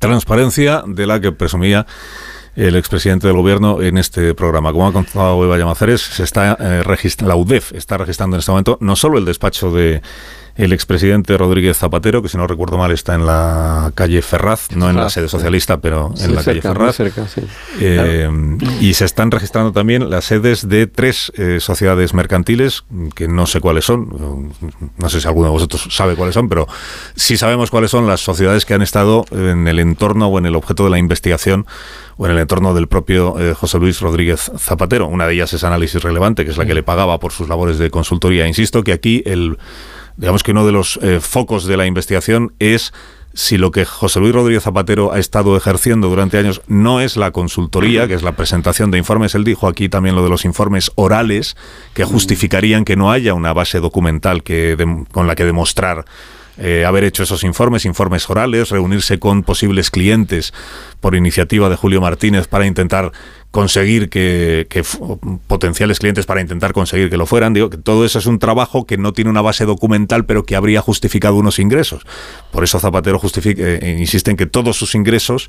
transparencia de la que presumía el expresidente del gobierno en este programa. Como ha contado Eva Llamazares, la UDEF está registrando en este momento no solo el despacho de el expresidente Rodríguez Zapatero, que si no recuerdo mal está en la calle Ferraz, no en la sede socialista, pero en la calle Ferraz. Cerca, sí. Y se están registrando también las sedes de 3 sociedades mercantiles, que no sé cuáles son, no sé si alguno de vosotros sabe cuáles son, pero sí sabemos cuáles son las sociedades que han estado en el entorno o en el objeto de la investigación o en el entorno del propio José Luis Rodríguez Zapatero. Una de ellas es Análisis Relevante, que es la que le pagaba por sus labores de consultoría. Insisto que aquí digamos que uno de los focos de la investigación es si lo que José Luis Rodríguez Zapatero ha estado ejerciendo durante años no es la consultoría, que es la presentación de informes. Él dijo aquí también lo de los informes orales, que justificarían que no haya una base documental con la que demostrar haber hecho esos informes orales, reunirse con posibles clientes por iniciativa de Julio Martínez para intentar conseguir potenciales clientes para intentar conseguir que lo fueran. Digo que todo eso es un trabajo que no tiene una base documental, pero que habría justificado unos ingresos. Por eso Zapatero insiste en que todos sus ingresos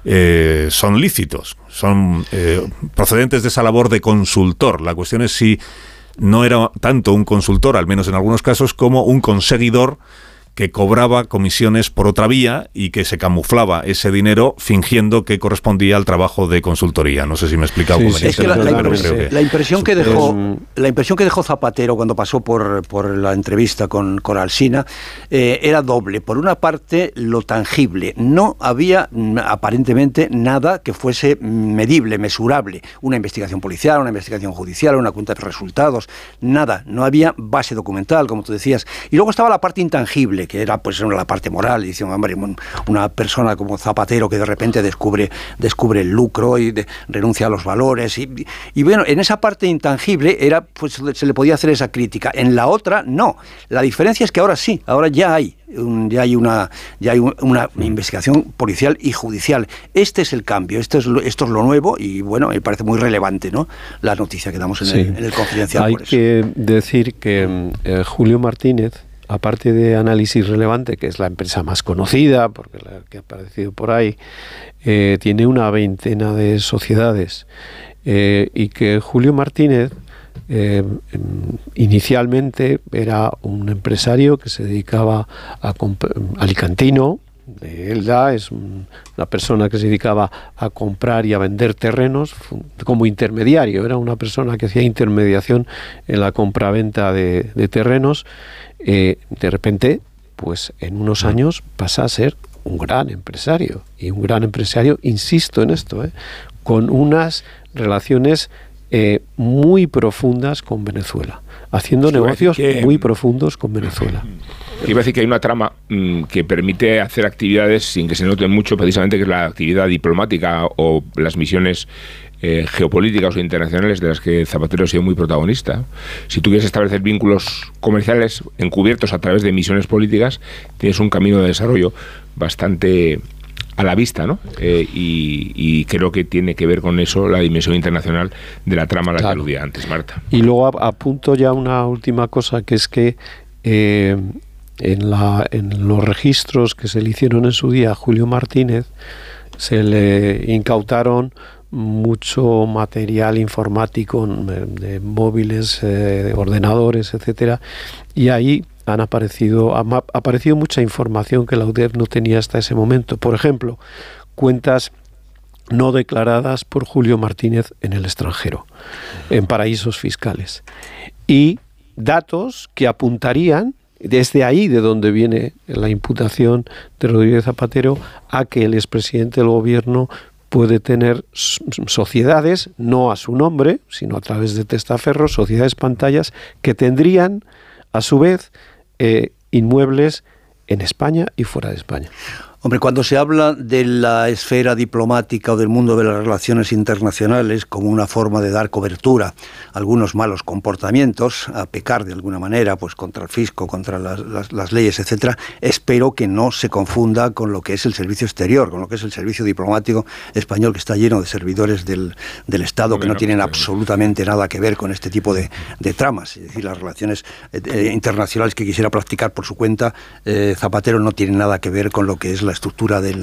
son lícitos, son procedentes de esa labor de consultor. La cuestión es si no era tanto un consultor, al menos en algunos casos, como un conseguidor que cobraba comisiones por otra vía y que se camuflaba ese dinero fingiendo que correspondía al trabajo de consultoría. No sé si me he explicado convenientemente. Es que la impresión que dejó Zapatero cuando pasó por la entrevista con Alsina era doble. Por una parte, lo tangible. No había aparentemente nada que fuese medible, mesurable. Una investigación policial, una investigación judicial, una cuenta de resultados. Nada. No había base documental, como tú decías. Y luego estaba la parte intangible, que era pues la parte moral. Dicen, hombre, una persona como Zapatero que de repente descubre el lucro y renuncia a los valores y bueno, en esa parte intangible pues se le podía hacer esa crítica. En la otra no. La diferencia es que ahora sí, ahora ya hay una investigación policial y judicial. Este es el cambio, esto es lo nuevo y bueno, me parece muy relevante, ¿no?, la noticia que damos en el Confidencial. Hay que decir que Julio Martínez, aparte de Análisis Relevante, que es la empresa más conocida, porque la que ha aparecido por ahí, tiene una veintena de sociedades, y que Julio Martínez inicialmente era un empresario que se dedicaba alicantino, de Elda, es una persona que se dedicaba a comprar y a vender terrenos como intermediario, era una persona que hacía intermediación en la compraventa de terrenos. De repente, pues en unos años pasa a ser un gran empresario, y un gran empresario, insisto en esto, con unas relaciones muy profundas con Venezuela, haciendo negocios muy profundos con Venezuela. Iba a decir que hay una trama que permite hacer actividades sin que se noten mucho, precisamente, que es la actividad diplomática o las misiones geopolíticas o internacionales de las que Zapatero ha sido muy protagonista. Si tú quieres establecer vínculos comerciales encubiertos a través de misiones políticas, tienes un camino de desarrollo bastante a la vista, ¿no? Y creo que tiene que ver con eso la dimensión internacional de la trama a la que aludía antes Marta. Y luego apunto ya una última cosa, que es que en los registros que se le hicieron en su día a Julio Martínez se le incautaron mucho material informático de móviles, de ordenadores, etcétera, y ahí ha aparecido mucha información que la UDEF no tenía hasta ese momento. Por ejemplo, cuentas no declaradas por Julio Martínez en el extranjero, en paraísos fiscales, y datos que apuntarían, desde ahí de donde viene la imputación de Rodríguez Zapatero, a que el expresidente del gobierno puede tener sociedades, no a su nombre, sino a través de testaferros, sociedades pantallas, que tendrían, a su vez, inmuebles en España y fuera de España. Hombre, cuando se habla de la esfera diplomática o del mundo de las relaciones internacionales como una forma de dar cobertura a algunos malos comportamientos, a pecar de alguna manera pues contra el fisco, contra las leyes, etcétera, espero que no se confunda con lo que es el servicio exterior, con lo que es el servicio diplomático español, que está lleno de servidores del Estado que no tienen absolutamente nada que ver con este tipo de tramas. Es decir, las relaciones internacionales que quisiera practicar por su cuenta, Zapatero no tiene nada que ver con lo que es la estructura del